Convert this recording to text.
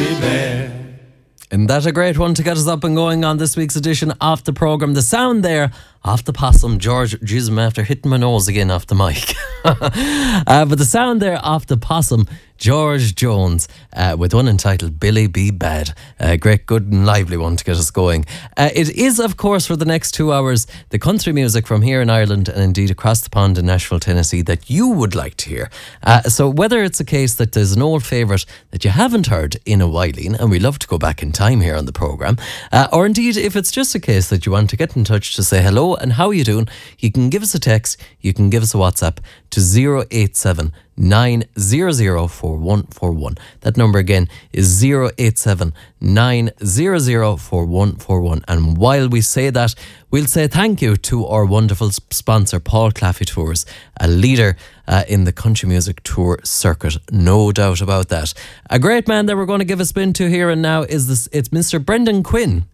be bad. And that's a great one to get us up and going on this week's edition of the programme. The sound there off the possum, George, Jesus, I'm after hitting my nose again off the mic. But the sound there off the possum, George Jones, with one entitled Billy Be Bad. Great, good and lively one to get us going. It is, of course, for the next 2 hours, the country music from here in Ireland and indeed across the pond in Nashville, Tennessee that you would like to hear. So whether it's a case that there's an old favourite that you haven't heard in a while, and we love to go back in time here on the programme, or indeed if it's just a case that you want to get in touch to say hello and how are you doing, you can give us a text, you can give us a WhatsApp to 087 900 4141. That number again is 087 900 4141. And while we say that, we'll say thank you to our wonderful sponsor, Paul Claffey Tours, a leader in the country music tour circuit, no doubt about that. A great man that we're going to give a spin to here and now is it's Mr. Brendan Quinn.